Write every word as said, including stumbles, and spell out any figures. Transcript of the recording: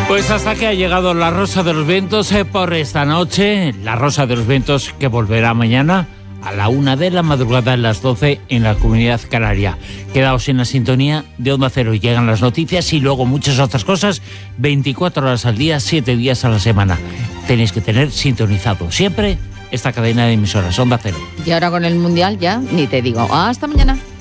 Pues hasta que ha llegado la Rosa de los Vientos eh, por esta noche. La Rosa de los Vientos que volverá mañana a la una de la madrugada, a las doce en la Comunidad Canaria. Quedaos en la sintonía de Onda Cero. Llegan las noticias y luego muchas otras cosas, veinticuatro horas al día, siete días a la semana. Tenéis que tener sintonizado siempre esta cadena de emisoras, Onda Cero. Y ahora con el Mundial ya ni te digo. Hasta mañana.